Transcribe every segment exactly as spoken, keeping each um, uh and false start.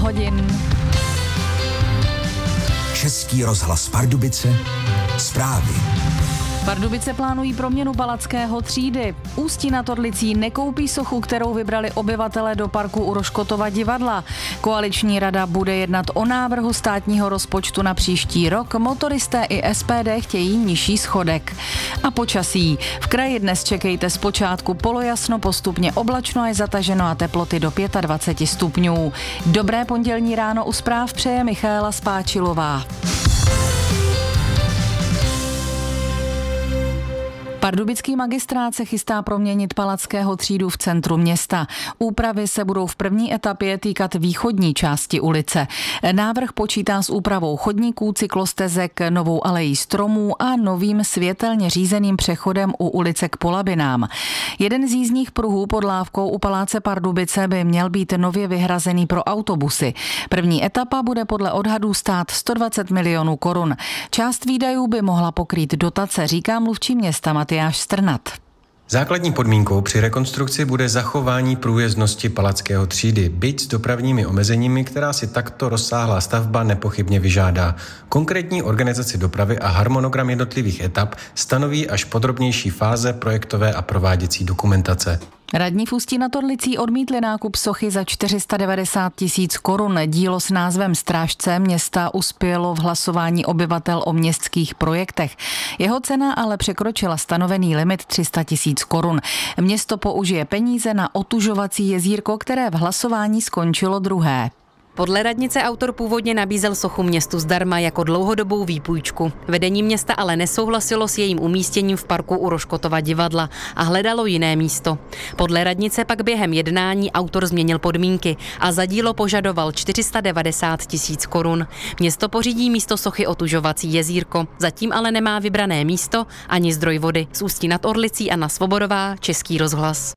hodin. Český rozhlas Pardubice, zprávy. Pardubice plánují proměnu Palackého třídy. Ústí nad Orlicí nekoupí sochu, kterou vybrali obyvatelé do parku u Roškotova divadla. Koaliční rada bude jednat o návrhu státního rozpočtu na příští rok. Motoristé i S P D chtějí nižší schodek. A počasí. V kraji dnes čekejte zpočátku polojasno, postupně oblačno až zataženo a teploty do dvacet pět stupňů. Dobré pondělní ráno u zpráv přeje Michaela Spáčilová. Pardubický magistrát se chystá proměnit Palackého třídu v centru města. Úpravy se budou v první etapě týkat východní části ulice. Návrh počítá s úpravou chodníků, cyklostezek, novou alejí stromů a novým světelně řízeným přechodem u ulice k Polabinám. Jeden z jízdních pruhů pod lávkou u Paláce Pardubice by měl být nově vyhrazený pro autobusy. První etapa bude podle odhadů stát sto dvacet milionů korun. Část výdajů by mohla pokrýt dotace, říká mluvčí města Matyáš Strnad. Základní podmínkou při rekonstrukci bude zachování průjezdnosti Palackého třídy, byť s dopravními omezeními, která si takto rozsáhlá stavba nepochybně vyžádá. Konkrétní organizaci dopravy a harmonogram jednotlivých etap stanoví až podrobnější fáze projektové a prováděcí dokumentace. Radní v Ústí nad Orlicí odmítli nákup sochy za čtyři sta devadesát tisíc korun. Dílo s názvem Strážce města uspělo v hlasování obyvatel o městských projektech. Jeho cena ale překročila stanovený limit tři sta tisíc korun. Město použije peníze na otužovací jezírko, které v hlasování skončilo druhé. Podle radnice autor původně nabízel sochu městu zdarma jako dlouhodobou výpůjčku. Vedení města ale nesouhlasilo s jejím umístěním v parku u Roškotova divadla a hledalo jiné místo. Podle radnice pak během jednání autor změnil podmínky a za dílo požadoval čtyři sta devadesát tisíc korun. Město pořídí místo sochy otužovací jezírko, zatím ale nemá vybrané místo ani zdroj vody. Z Ústí nad Orlicí Anna Svobodová, Český rozhlas.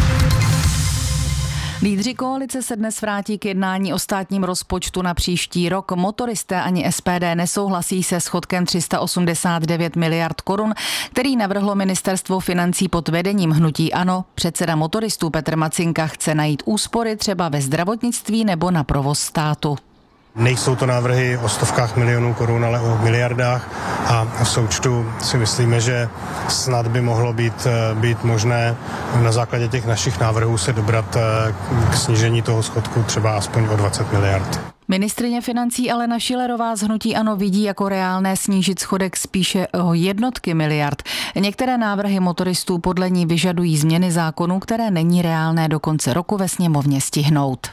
Lídři koalice se dnes vrátí k jednání o státním rozpočtu na příští rok. Motoristé ani S P D nesouhlasí se schodkem tři sta osmdesát devět miliard korun, který navrhlo ministerstvo financí pod vedením hnutí ANO. Předseda motoristů Petr Macinka chce najít úspory třeba ve zdravotnictví nebo na provoz státu. Nejsou to návrhy o stovkách milionů korun, ale o miliardách a v součtu si myslíme, že snad by mohlo být, být možné na základě těch našich návrhů se dobrat k snížení toho schodku třeba aspoň o dvacet miliard. Ministryně financí Alena Schillerová z hnutí ANO vidí jako reálné snížit schodek spíše o jednotky miliard. Některé návrhy motoristů podle ní vyžadují změny zákonů, které není reálné do konce roku ve sněmovně stihnout.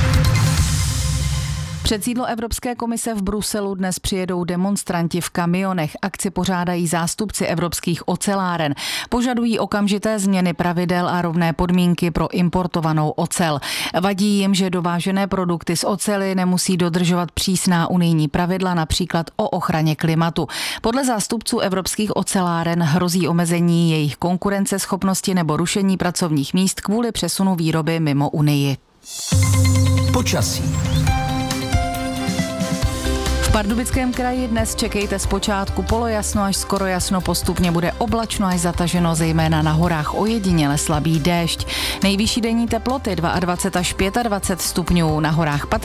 Před sídlo Evropské komise v Bruselu dnes přijedou demonstranti v kamionech. Akci pořádají zástupci evropských oceláren. Požadují okamžité změny pravidel a rovné podmínky pro importovanou ocel. Vadí jim, že dovážené produkty z oceli nemusí dodržovat přísná unijní pravidla, například o ochraně klimatu. Podle zástupců evropských oceláren hrozí omezení jejich konkurenceschopnosti nebo rušení pracovních míst kvůli přesunu výroby mimo Unii. Počasí. V Pardubickém kraji dnes čekejte zpočátku polojasno až skoro jasno, postupně bude oblačno až zataženo, zejména na horách ojediněle slabý déšť. Nejvyšší denní teploty dvacet dva až dvacet pět stupňů, na horách